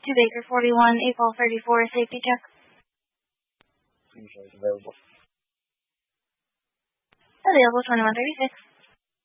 to Baker 41, April 34, safety check. Usually available. Available 2136.